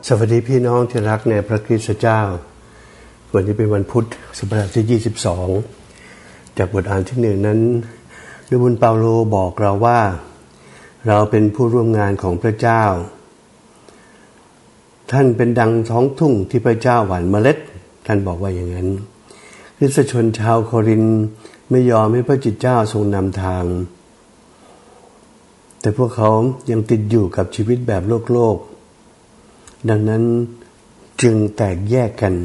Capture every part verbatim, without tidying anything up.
สวัสดีพี่น้องที่รักในพระคริสต์เจ้าวันนี้เป็นวันพุธสัปดาห์ที่ยี่สิบสองจากบทอ่านที่หนึ่งนั้นฤบุญเปาโลบอกเราว่าเราเป็นผู้ร่วมงานของพระเจ้าท่านเป็นดังท้องทุ่งที่พระเจ้าหว่านเมล็ดท่านบอกว่าอย่างนั้นคริสตชนชาวโครินธ์ไม่ยอมให้พระจิตเจ้าทรงนำทางแต่พวกเขายังติดอยู่กับชีวิตแบบโลกโลกดังนั้นจึงแตกแยกกัน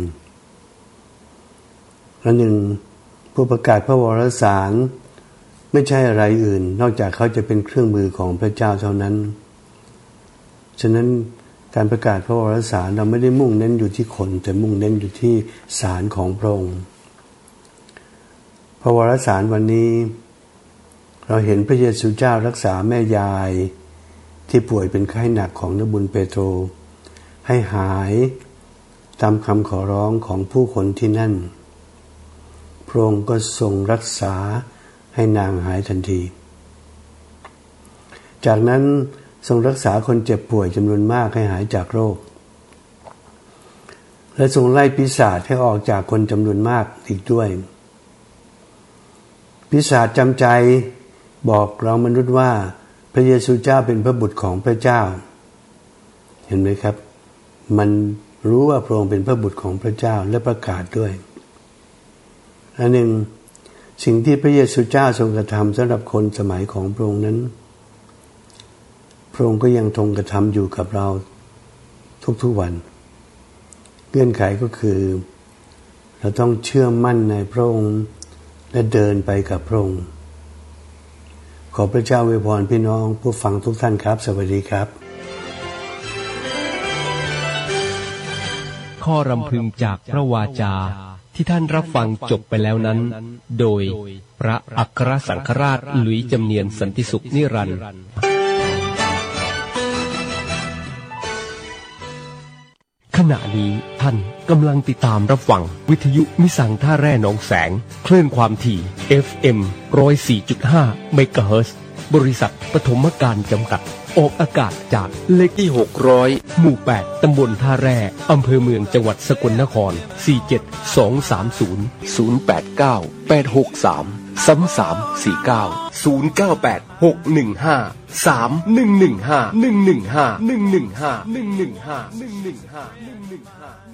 และหนึ่งผู้ประกาศพระวรสารไม่ใช่อะไรอื่นนอกจากเขาจะเป็นเครื่องมือของพระเจ้าเท่านั้นฉะนั้นการประกาศพระวรสารเราไม่ได้มุ่งเน้นอยู่ที่คนแต่มุ่งเน้นอยู่ที่สารของพระองค์พระวรสารวันนี้เราเห็นพระเยซูเจ้ารักษาแม่ยายที่ป่วยเป็นไข้หนักของนบุญเปโตรให้หายตามคำขอร้องของผู้คนที่นั่นพระองค์ก็ทรงรักษาให้นางหายทันทีจากนั้นทรงรักษาคนเจ็บป่วยจำนวนมากให้หายจากโรคและทรงไล่ปีศาจให้ออกจากคนจำนวนมากอีกด้วยปีศาจจำใจบอกเรามนุษย์ว่าพระเยซูเจ้าเป็นพระบุตรของพระเจ้าเห็นไหมครับมันรู้ว่าพระองค์เป็นพระบุตรของพระเจ้าและประกาศด้วยอันหนึ่งสิ่งที่พระเยซูเจ้าทรงกระทำสำหรับคนสมัยของพระองค์นั้นพระองค์ก็ยังทรงกระทำอยู่กับเราทุกๆวันเงื่อนไขก็คือเราต้องเชื่อมั่นในพระองค์และเดินไปกับพระองค์ขอพระเจ้าอวยพรพี่น้องผู้ฟังทุกท่านครับสวัสดีครับข้อรำพึงจากพระวาจาที่ท่านรับฟังจบไปแล้วนั้นโดยพระอัครสังฆราชหลุยส์จำเนียนสันติสุขนิรันดร์ขณะนี้ท่านกำลังติดตามรับฟังวิทยุมิสังท่าแร่หนองแสงคลื่นความถี่ เอฟ เอ็ม หนึ่งร้อยสี่จุดห้า เมกะเฮิรตซ์บริษัทปฐมการจำกัดออกอากาศจากเลขที่หกร้อยหมู่แปดตำบลท่าแร่อำเภอเมืองจังหวัดสกลนครสี่เจ็ด สอง สามศูนย์ ศูนย์ แปด เก้า แปด หก สาม สาม สาม สี่ เก้า ศูนย์ เก้า แปด หก หนึ่ง ห้า สาม หนึ่ง หนึ่ง ห้า หนึ่ง หนึ่ง ห้า หนึ่ง หนึ่ง ห้า หนึ่ง หนึ่ง ห้า หนึ่ง หนึ่ง ห้า หนึ่ง หนึ่ง ห้า